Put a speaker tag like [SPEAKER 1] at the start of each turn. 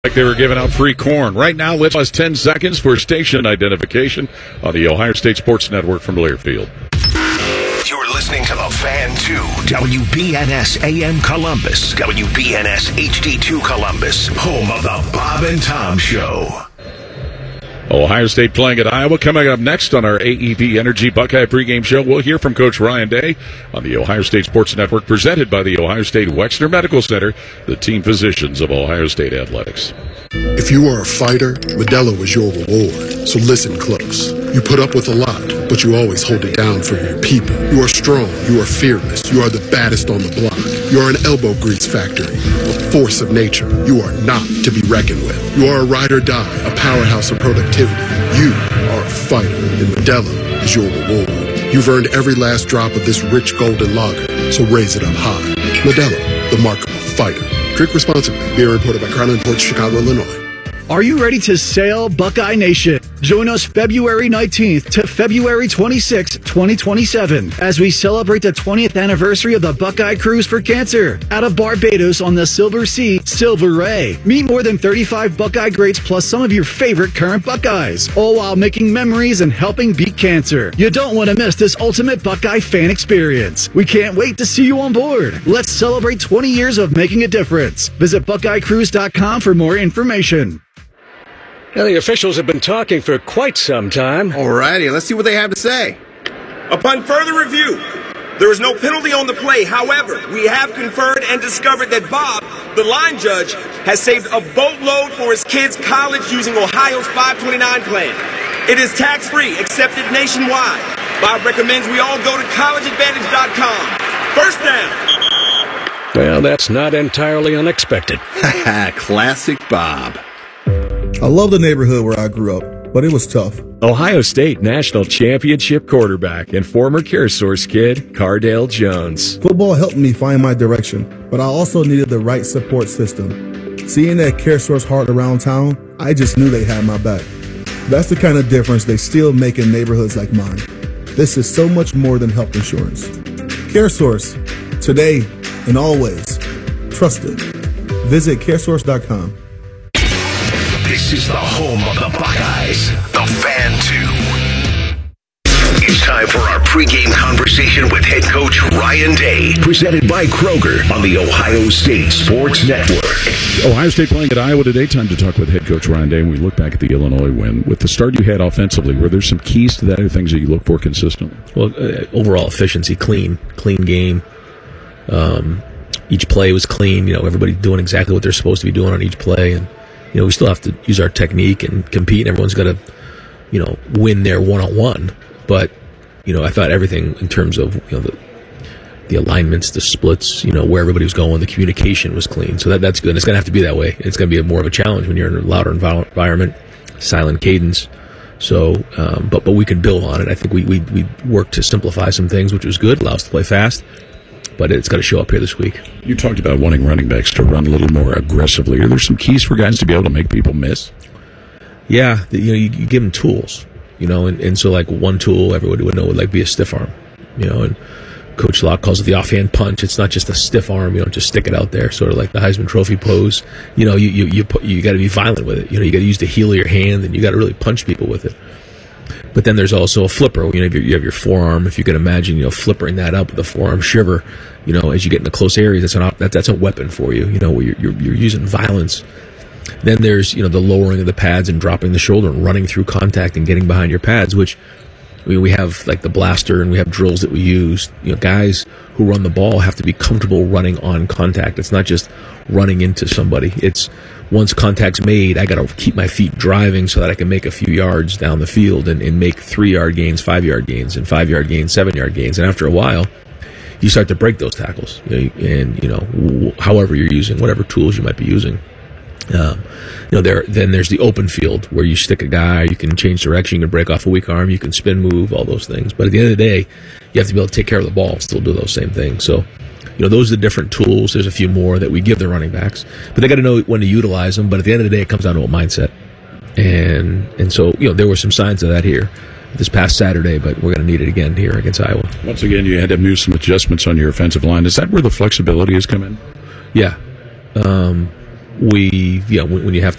[SPEAKER 1] Like they were giving out free corn. Right now, let's pause 10 seconds for station identification on the Ohio State Sports Network from Learfield.
[SPEAKER 2] You're listening to The Fan 2, WBNS AM Columbus, WBNS HD2 Columbus, home of the Bob and Tom Show.
[SPEAKER 1] Ohio State playing at Iowa. Coming up next on our AEP Energy Buckeye pregame show, we'll hear from Coach Ryan Day on the Ohio State Sports Network, presented by the Ohio State Wexner Medical Center, the team physicians of Ohio State Athletics.
[SPEAKER 3] If you are a fighter, Modelo is your reward. So listen close. You put up with a lot, but you always hold it down for your people. You are strong. You are fearless. You are the baddest on the block. You are an elbow grease factory, a force of nature. You are not to be reckoned with. You are a ride or die, a powerhouse of productivity. You are a fighter, and Modelo is your reward. You've earned every last drop of this rich golden lager, so raise it up high. Modelo, the mark of a fighter. Drink responsibly. Beer imported by Crown Imports, Chicago, Illinois.
[SPEAKER 4] Are you ready to sail, Buckeye Nation? Join us February 19th to February 26th, 2027, as we celebrate the 20th anniversary of the Buckeye Cruise for Cancer out of Barbados on the Silver Sea, Silver Ray. Meet more than 35 Buckeye greats plus some of your favorite current Buckeyes, all while making memories and helping beat cancer. You don't want to miss this ultimate Buckeye fan experience. We can't wait to see you on board. Let's celebrate 20 years of making a difference. Visit BuckeyeCruise.com for more information.
[SPEAKER 5] Well, the officials have been talking for quite some time.
[SPEAKER 6] Alrighty, let's see what they have to say.
[SPEAKER 7] Upon further review, there is no penalty on the play. However, we have conferred and discovered that Bob, the line judge, has saved a boatload for his kids' college using Ohio's 529 plan. It is tax-free, accepted nationwide. Bob recommends we all go to collegeadvantage.com. First down.
[SPEAKER 5] Well, that's not entirely unexpected.
[SPEAKER 6] Classic Bob.
[SPEAKER 8] I love the neighborhood where I grew up, but it was tough.
[SPEAKER 9] Ohio State National Championship quarterback and former CareSource kid, Cardale Jones.
[SPEAKER 8] Football helped me find my direction, but I also needed the right support system. Seeing that CareSource heart around town, I just knew they had my back. That's the kind of difference they still make in neighborhoods like mine. This is so much more than health insurance. CareSource, today and always. Trusted. Visit caresource.com.
[SPEAKER 2] This is the home of the Buckeyes, the Fan 2. It's time for our pregame conversation with head coach Ryan Day, presented by Kroger on the Ohio State Sports Network.
[SPEAKER 1] Ohio State playing at Iowa today. Time to talk with head coach Ryan Day. And we look back at the Illinois win. With the start you had offensively, were there some keys to that or things that you look for consistently?
[SPEAKER 10] Well, overall efficiency, clean game. Each play was clean. Everybody doing exactly what they're supposed to be doing on each play. And we still have to use our technique and compete. And everyone's got to, win their one-on-one. But, I thought everything in terms of, the alignments, the splits, where everybody was going, the communication was clean. So that's good. It's going to have to be that way. It's going to be more of a challenge when you're in a louder environment, silent cadence. So, but we can build on it. I think we worked to simplify some things, which was good. Allow us to play fast. But it's got to show up here this week.
[SPEAKER 1] You talked about wanting running backs to run a little more aggressively. Are there some keys for guys to be able to make people miss?
[SPEAKER 10] Yeah, you give them tools, and so like one tool everybody would know would be a stiff arm, and Coach Locke calls it the offhand punch. It's not just a stiff arm, you don't just stick it out there, sort of like the Heisman Trophy pose. You got to be violent with it. You got to use the heel of your hand, and you got to really punch people with it. But then there's also a flipper. You have your forearm. If you can imagine, flippering that up with a forearm shiver, as you get into close areas, that's a weapon for you. Where you're using violence. Then there's the lowering of the pads and dropping the shoulder and running through contact and getting behind your pads, which we have like the blaster and we have drills that we use. Guys who run the ball have to be comfortable running on contact. It's not just running into somebody. It's once contact's made, I got to keep my feet driving so that I can make a few yards down the field and make 3-yard gains, 5-yard gains, and 5-yard gains, 7-yard gains. And after a while, you start to break those tackles. However you're using, whatever tools you might be using. Then there's the open field where you stick a guy, you can change direction, you can break off a weak arm, you can spin move, all those things. But at the end of the day, you have to be able to take care of the ball and still do those same things. So, those are the different tools. There's a few more that we give the running backs, but they got to know when to utilize them. But at the end of the day, it comes down to a mindset. And so, there were some signs of that here this past Saturday, but we're going to need it again here against Iowa.
[SPEAKER 1] Once again, you had to move some adjustments on your offensive line. Is that where the flexibility has come in?
[SPEAKER 10] Yeah. when you have